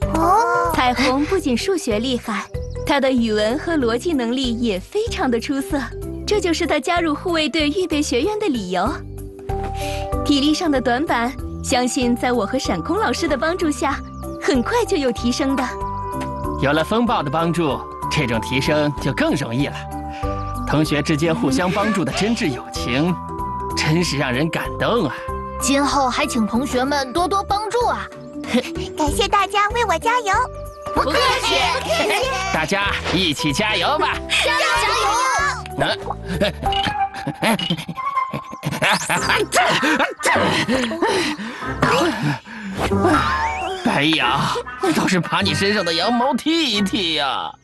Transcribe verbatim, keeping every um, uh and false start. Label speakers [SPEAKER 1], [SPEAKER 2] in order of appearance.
[SPEAKER 1] 哦，彩虹不仅数学厉害，她的语文和逻辑能力也非常的出色，这就是她加入护卫队预备学院的理由。体力上的短板，相信在我和闪空老师的帮助下，很快就有提升的。
[SPEAKER 2] 有了风暴的帮助，这种提升就更容易了。同学之间互相帮助的真挚友情，真是让人感动啊！
[SPEAKER 3] 今后还请同学们多多帮助啊！
[SPEAKER 4] 感谢大家为我加油。
[SPEAKER 3] 不客气，不客气。
[SPEAKER 2] 大家一起加油吧！
[SPEAKER 3] 加油加油！
[SPEAKER 2] 哎呀，倒是把你身上的羊毛剃一剃呀！